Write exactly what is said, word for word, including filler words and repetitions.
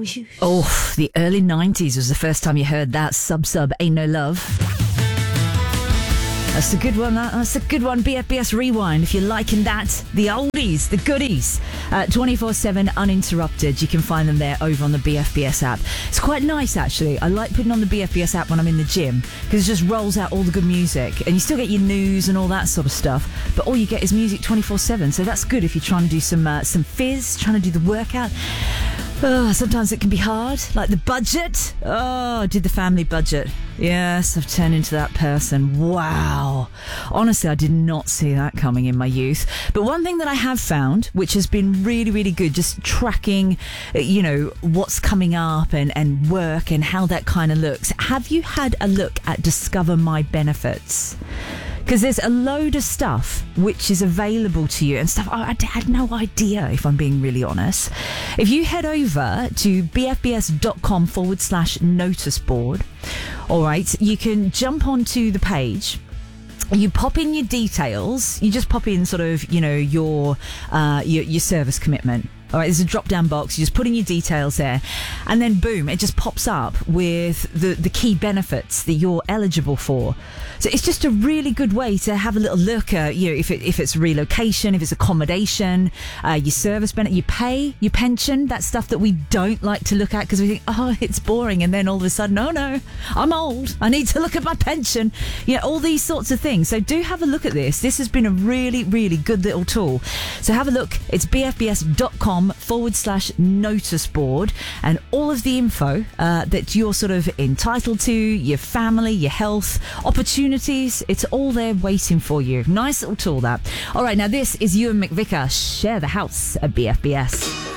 you. Oh, the early nineties was the first time you heard that. Sub Sub, Ain't No Love. That's a good one. That, that's a good one. B F B S Rewind. If you're liking that, the oldies, the goodies, uh, twenty-four seven uninterrupted. You can find them there over on the B F B S app. It's quite nice, actually. I like putting on the B F B S app when I'm in the gym because it just rolls out all the good music, and you still get your news and all that sort of stuff. But all you get is music twenty-four seven. So that's good if you're trying to do some uh, some fizz, trying to do the workout. Oh, sometimes it can be hard, like the budget. Oh, I did the family budget. Yes, I've turned into that person. Wow. Honestly, I did not see that coming in my youth. But one thing that I have found, which has been really, really good, just tracking, you know, what's coming up and, and work and how that kind of looks. Have you had a look at Discover My Benefits? Because there's a load of stuff which is available to you and stuff I had no idea, if I'm being really honest. If you head over to bfbs.com forward slash notice board, all right, you can jump onto the page. You pop in your details. You just pop in sort of, you know, your uh, your, your service commitment. All right, there's a drop-down box. You just put in your details there, and then boom, it just pops up with the, the key benefits that you're eligible for. So it's just a really good way to have a little look at, you know, if it, if it's relocation, if it's accommodation, uh, your service benefit, your pay, your pension, that stuff that we don't like to look at because we think, oh, it's boring, and then all of a sudden, oh no, I'm old, I need to look at my pension. You know, all these sorts of things. So do have a look at this. This has been a really, really good little tool. So have a look. It's bfbs.com forward slash notice board, and all of the info uh, that you're sort of entitled to, your family, your health, opportunities, it's all there waiting for you. Nice little tool, that. All right, now this is Ewan McVicker. Share the house at B F B S.